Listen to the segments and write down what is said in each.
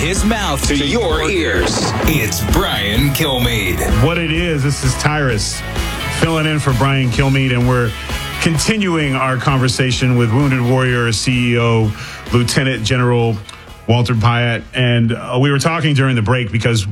his mouth to your ears. It's Brian Kilmeade. What it is, this is Tyrus filling in for Brian Kilmeade, and we're continuing our conversation with Wounded Warrior CEO, Lieutenant General Walter Pyatt. And we were talking during the break because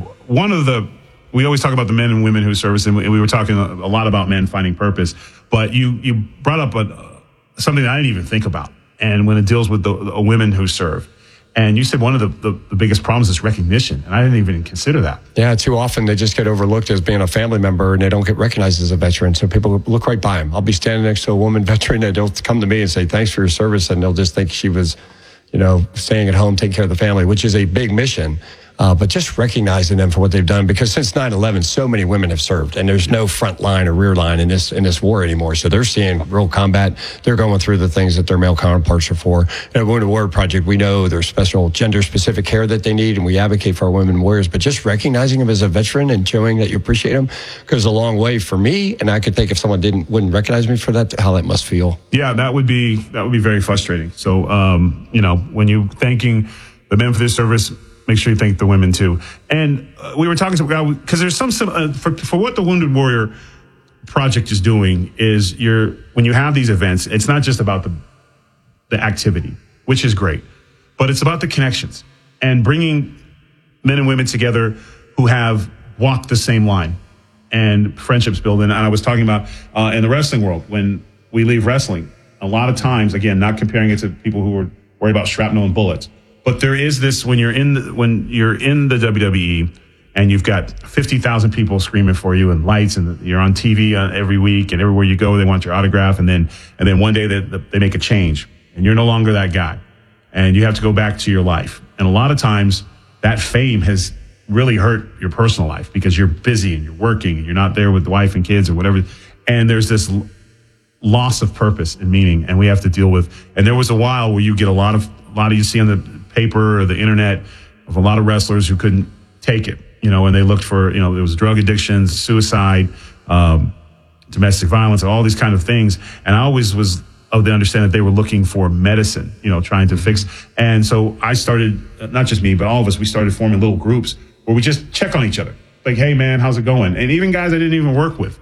we always talk about the men and women who service, and we were talking a lot about men finding purpose. But you brought up something that I didn't even think about, and when it deals with the women who serve. And you said one of the biggest problems is recognition, and I didn't even consider that. Yeah, too often they just get overlooked as being a family member, and they don't get recognized as a veteran. So people look right by them. I'll be standing next to a woman veteran, and they'll come to me and say, thanks for your service, and they'll just think she was, staying at home, taking care of the family, which is a big mission. But just recognizing them for what they've done, because since 9/11, so many women have served, and there's no front line or rear line in this war anymore. So they're seeing real combat. They're going through the things that their male counterparts are for. At Wounded Warrior Project, we know there's special gender-specific care that they need, and we advocate for our women warriors. But just recognizing them as a veteran and showing that you appreciate them goes a long way for me. And I could think if someone wouldn't recognize me for that, how that must feel. Yeah, that would be very frustrating. So, when you're thanking the men for their service, make sure you thank the women too. And we were talking about, because there's for what the Wounded Warrior Project is doing is when you have these events, it's not just about the activity, which is great, but it's about the connections and bringing men and women together who have walked the same line and friendships build. And I was talking about in the wrestling world, when we leave wrestling, a lot of times, again, not comparing it to people who are worried about shrapnel and bullets, but there is this, when you're in the WWE and you've got 50,000 people screaming for you and lights, and you're on TV every week, and everywhere you go they want your autograph, and then one day they make a change and you're no longer that guy and you have to go back to your life. And a lot of times that fame has really hurt your personal life because you're busy and you're working and you're not there with the wife and kids or whatever. And there's this loss of purpose and meaning, and we have to deal with. And there was a while where you get a lot of you see on the paper or the internet of a lot of wrestlers who couldn't take it, and they looked for, there was drug addictions, suicide, domestic violence, all these kind of things. And I always was of the understanding that they were looking for medicine, trying to fix. And so I started, not just me, but all of us, we started forming little groups where we just check on each other. Like, hey man, how's it going? And even guys I didn't even work with,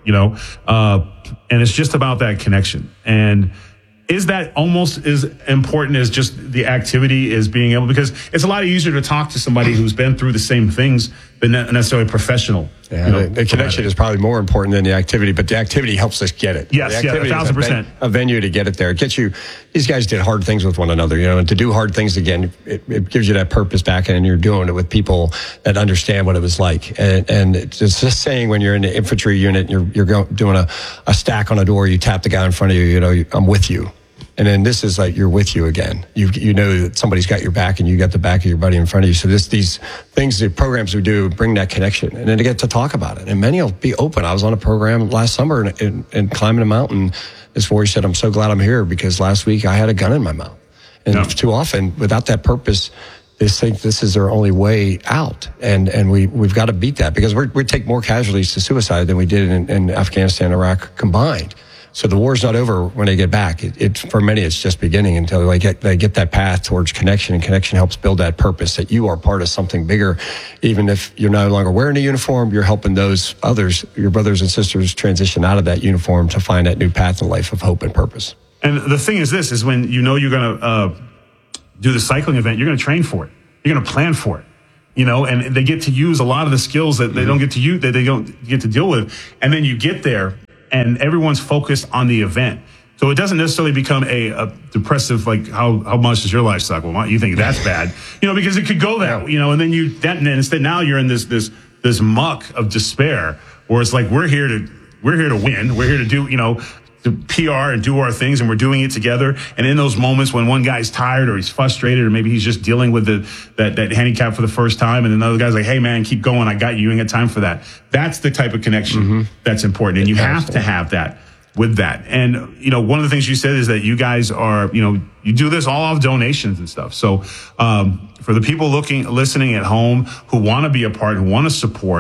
and it's just about that connection. And is that almost as important as just the activity is being able, because it's a lot easier to talk to somebody who's been through the same things than necessarily a professional. Yeah, the connection is probably more important than the activity, but the activity helps us get it. Yes, 1,000%. A venue to get it there. It gets you, these guys did hard things with one another, and to do hard things again, it gives you that purpose back, and you're doing it with people that understand what it was like. And it's just saying, when you're in the infantry unit, and you're doing a stack on a door, you tap the guy in front of you, I'm with you. And then this is like, you're with you again. You know that somebody's got your back, and you got the back of your buddy in front of you. So these things, the programs we do, bring that connection, and then to get to talk about it. And many will be open. I was on a program last summer and climbing a mountain. This warrior said, I'm so glad I'm here because last week I had a gun in my mouth. And too often, without that purpose, they think this is their only way out. And we've got to beat that, because we take more casualties to suicide than we did in Afghanistan and Iraq combined. So the war's not over when they get back. For many, it's just beginning until they get that path towards connection, and connection helps build that purpose that you are part of something bigger. Even if you're no longer wearing a uniform, you're helping those others, your brothers and sisters, transition out of that uniform to find that new path in life of hope and purpose. And the thing is when you're going to do the cycling event, you're going to train for it. You're going to plan for it. And they get to use a lot of the skills that they don't get to use, that they don't get to deal with. And then you get there, and everyone's focused on the event. So it doesn't necessarily become a depressive, like, how much does your life suck? Well, you think that's bad, because it could go that, and then instead now you're in this muck of despair where it's like, we're here to win. We're here to do, to PR and do our things, and we're doing it together. And in those moments when one guy's tired or he's frustrated, or maybe he's just dealing with that handicap for the first time, and another guy's like, hey man, keep going. I got you. You ain't got time for that. That's the type of connection that's important. And you have to have that with that. And, one of the things you said is that you guys are, you do this all off donations and stuff. So, for the people listening at home who want to be a part, who want to support,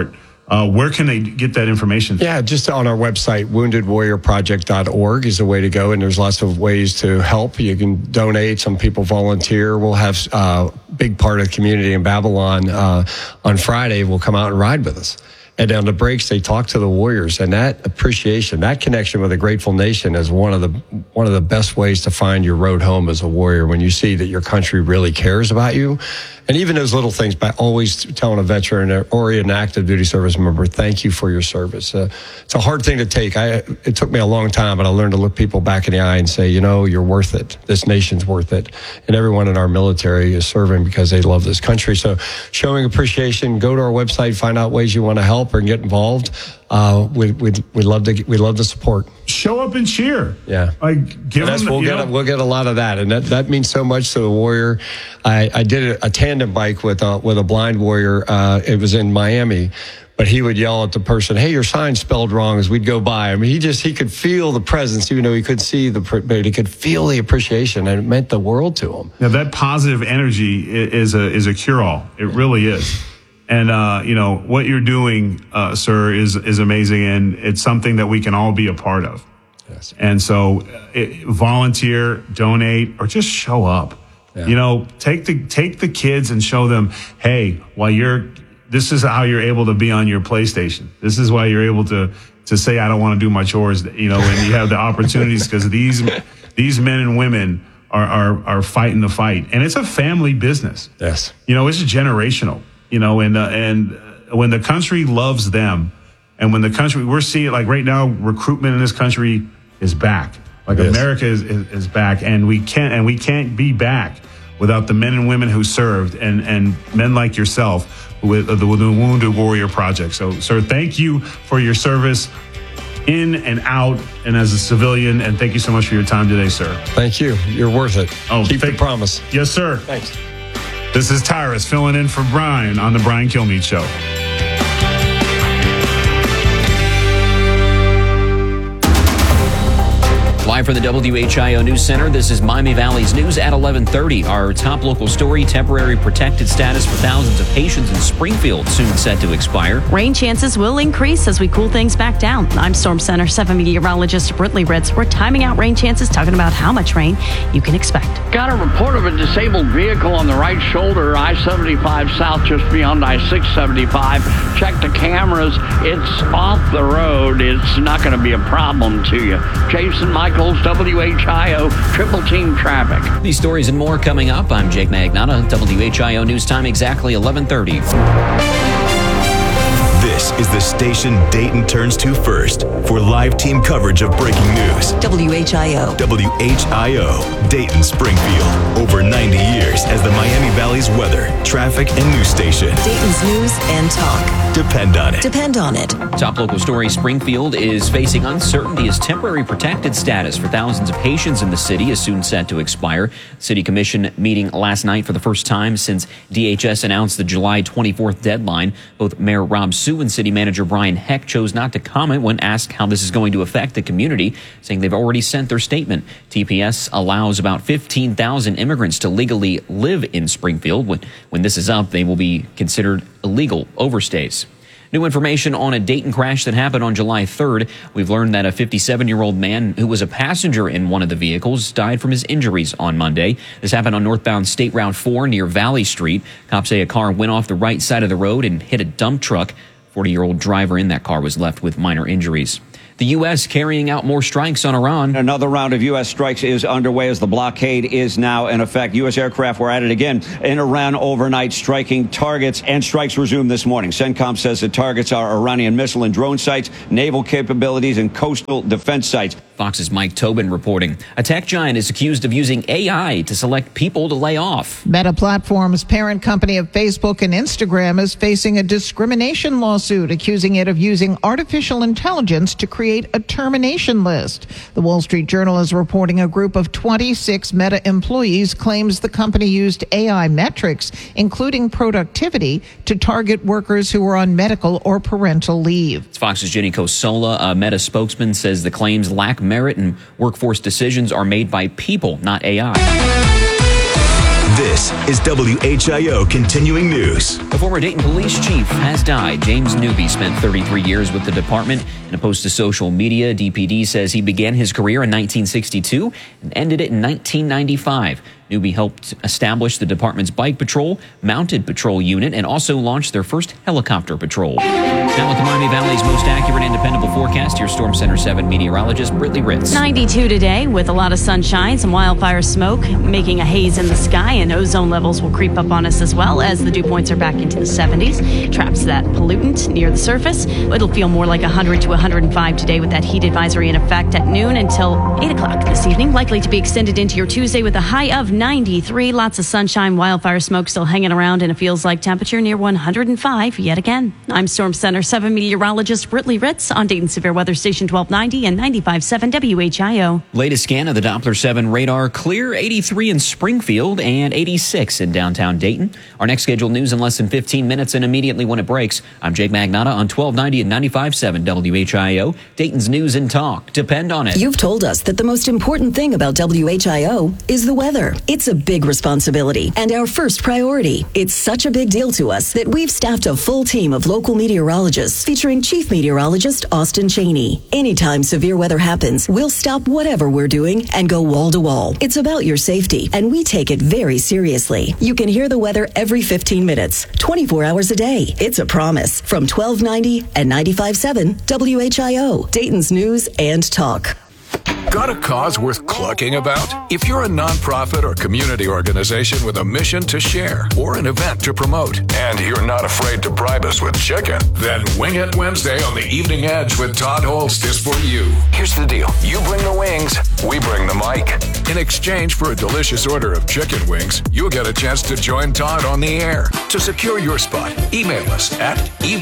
Where can they get that information? Yeah, just on our website, woundedwarriorproject.org is the way to go. And there's lots of ways to help. You can donate. Some people volunteer. We'll have a big part of the community in Babylon on Friday will come out and ride with us. And on the breaks, they talk to the warriors, and that appreciation, that connection with a grateful nation is one of the best ways to find your road home as a warrior. When you see that your country really cares about you, and even those little things, by always telling a veteran or an active duty service member, thank you for your service. It's a hard thing to take. It took me a long time, but I learned to look people back in the eye and say, you're worth it. This nation's worth it. And everyone in our military is serving because they love this country. So showing appreciation, go to our website, find out ways you want to help or get involved. We'd love the support. Show up and cheer. Yeah. We'll get a lot of that. And that means so much to the warrior. I did a tandem bike with a blind warrior. It was in Miami. But he would yell at the person, "Hey, your sign's spelled wrong," as we'd go by. I mean, he could feel the presence, even though he couldn't see but he could feel the appreciation, and it meant the world to him. Now, that positive energy is a cure-all. It really is. And, what you're doing, sir, is amazing. And it's something that we can all be a part of. Yes. And so volunteer, donate, or just show up. Yeah. Take the kids and show them, hey, this is how you're able to be on your PlayStation. This is why you're able to say, I don't want to do my chores, and you have the opportunities because these men and women are fighting the fight. And it's a family business. Yes. It's generational. And when the country loves them, and when the country, we're seeing, like right now, recruitment in this country is back. Like America is back, and we can't be back without the men and women who served, and men like yourself with the Wounded Warrior Project. So, sir, thank you for your service in and out and as a civilian, and thank you so much for your time today, sir. Thank you. You're worth it. Keep the promise. Yes, sir. Thanks. This is Tyrus filling in for Brian on the Brian Kilmeade Show. Live from the WHIO News Center, this is Miami Valley's news at 11:30. Our top local story, temporary protected status for thousands of patients in Springfield soon set to expire. Rain chances will increase as we cool things back down. I'm Storm Center 7 meteorologist Britley Ritz. We're timing out rain chances, talking about how much rain you can expect. Got a report of a disabled vehicle on the right shoulder, I-75 south, just beyond I-675. Check the cameras. It's off the road. It's not going to be a problem to you. Jason Michaels, WHIO, Triple Team Traffic. These stories and more coming up. I'm Jake Magnata, WHIO News Time, exactly 11:30. This is the station Dayton turns to first for live team coverage of breaking news. WHIO. WHIO, Dayton, Springfield. Over 90 years as the Miami Valley's weather, traffic, and news station. Dayton's news and talk. Depend on it. Depend on it. Top local story, Springfield is facing uncertainty as temporary protected status for thousands of Haitians in the city is soon set to expire. City Commission meeting last night for the first time since DHS announced the July 24th deadline. Both Mayor Rob Sue and City Manager Brian Heck chose not to comment when asked how this is going to affect the community, saying they've already sent their statement. TPS allows about 15,000 immigrants to legally live in Springfield. When this is up, they will be considered illegal overstays. New information on a Dayton crash that happened on July 3rd. We've learned that a 57-year-old man who was a passenger in one of the vehicles died from his injuries on Monday. This happened on northbound State Route 4 near Valley Street. Cops say a car went off the right side of the road and hit a dump truck. 40-year-old driver in that car was left with minor injuries. The U.S. carrying out more strikes on Iran. Another round of U.S. strikes is underway as the blockade is now in effect. U.S. aircraft were at it again in Iran overnight, striking targets, and strikes resumed this morning. CENTCOM says the targets are Iranian missile and drone sites, naval capabilities, and coastal defense sites. Fox's Mike Tobin reporting. A tech giant is accused of using AI to select people to lay off. Meta Platforms, parent company of Facebook and Instagram, is facing a discrimination lawsuit accusing it of using artificial intelligence to create a termination list. The Wall Street Journal is reporting a group of 26 Meta employees claims the company used AI metrics, including productivity, to target workers who were on medical or parental leave. It's Fox's Jenny Cosola. A Meta spokesman says the claims lack merit and workforce decisions are made by people, not AI. This is WHIO Continuing News. The former Dayton police chief has died. James Newby spent 33 years with the department. In a post to social media, DPD says he began his career in 1962 and ended it in 1995. Newby helped establish the department's bike patrol, mounted patrol unit, and also launched their first helicopter patrol. Now with the Miami Valley's most accurate and dependable forecast, your Storm Center 7 meteorologist, Brittany Ritz. 92 today with a lot of sunshine, some wildfire smoke making a haze in the sky, and ozone levels will creep up on us as well as the dew points are back into the 70s. Traps that pollutant near the surface. It'll feel more like 100 to 105 today with that heat advisory in effect at noon until 8 o'clock this evening. Likely to be extended into your Tuesday with a high of 93. Lots of sunshine, wildfire smoke still hanging around, and it feels like temperature near 105 yet again. I'm Storm Center 7 meteorologist Brittany Ritz on Dayton Severe Weather Station 1290 and 95.7 WHIO. Latest scan of the Doppler 7 radar, clear 83 in Springfield and 86 in downtown Dayton. Our next scheduled news in less than 15 minutes and immediately when it breaks. I'm Jake Magnotta on 1290 and 95.7 WHIO. Dayton's News and Talk. Depend on it. You've told us that the most important thing about WHIO is the weather. It's a big responsibility and our first priority. It's such a big deal to us that we've staffed a full team of local meteorologists featuring Chief Meteorologist Austin Cheney. Anytime severe weather happens, we'll stop whatever we're doing and go wall to wall. It's about your safety, and we take it very seriously. You can hear the weather every 15 minutes, 24 hours a day. It's a promise from 1290 and 95.7 WHIO, Dayton's News and Talk. Got a cause worth clucking about? If you're a nonprofit or community organization with a mission to share or an event to promote, and you're not afraid to bribe us with chicken, then Wing It Wednesday on the Evening Edge with Todd Holst is for you. Here's the deal. You bring the wings, we bring the mic. In exchange for a delicious order of chicken wings, you'll get a chance to join Todd on the air. To secure your spot, email us at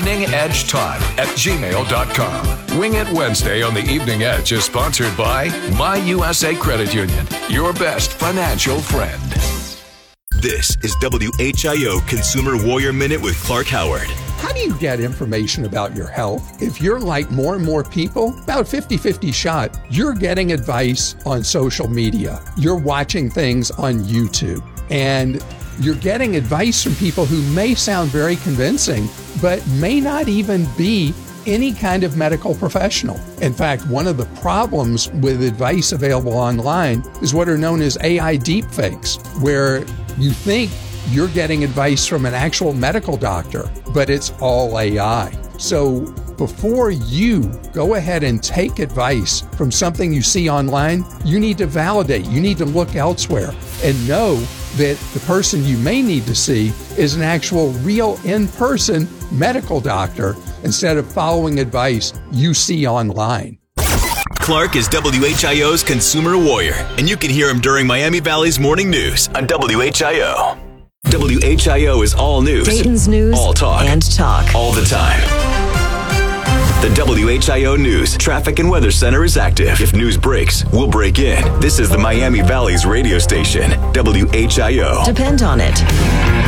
eveningedgetodd@gmail.com. Wing It Wednesday on the Evening Edge is sponsored by My USA Credit Union, your best financial friend. This is WHIO Consumer Warrior Minute with Clark Howard. How do you get information about your health? If you're like more and more people, about 50-50 shot, you're getting advice on social media. You're watching things on YouTube. And you're getting advice from people who may sound very convincing, but may not even be any kind of medical professional. In fact, one of the problems with advice available online is what are known as AI deepfakes, where you think you're getting advice from an actual medical doctor, but it's all AI. So before you go ahead and take advice from something you see online, you need to validate, you need to look elsewhere and know that the person you may need to see is an actual real in-person medical doctor instead of following advice you see online. Clark is WHIO's Consumer Warrior, and you can hear him during Miami Valley's Morning News on WHIO. WHIO is all news, Dayton's News all talk, and talk all the time. The WHIO News Traffic and Weather Center is active. If news breaks, we'll break in. This is the Miami Valley's radio station, WHIO. Depend on it.